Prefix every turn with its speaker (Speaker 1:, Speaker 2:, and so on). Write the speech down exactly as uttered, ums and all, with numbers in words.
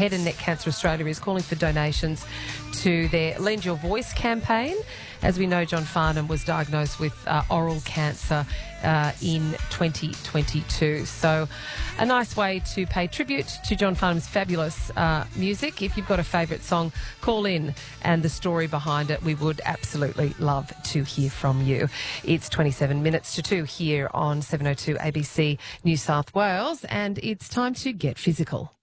Speaker 1: Head and Neck Cancer Australia is calling for donations to their Lend Your Voice campaign. As we know, John Farnham was diagnosed with uh, oral cancer uh, in twenty twenty-two. So a nice way to pay tribute to John Farnham's fabulous uh, music. If you've got a favourite song, call in, and the story behind it, we would absolutely love to hear from you. It's twenty-seven minutes to two here on seven oh two A B C New South Wales, and it's time to get physical.